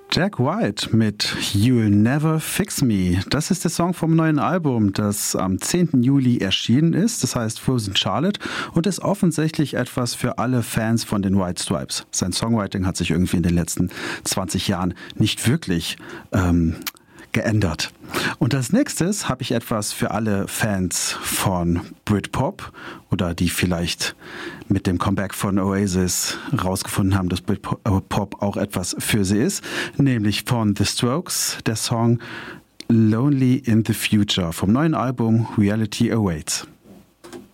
Jack White mit You'll Never Fix Me. Das ist der Song vom neuen Album, das am 10. Juli erschienen ist. Das heißt Frozen Charlotte und ist offensichtlich etwas für alle Fans von den White Stripes. Sein Songwriting hat sich irgendwie in den letzten 20 Jahren nicht wirklich geändert. Und als nächstes habe ich etwas für alle Fans von Britpop oder die vielleicht mit dem Comeback von Oasis rausgefunden haben, dass Britpop auch etwas für sie ist, nämlich von The Strokes, der Song Lonely in the Future vom neuen Album Reality Awaits.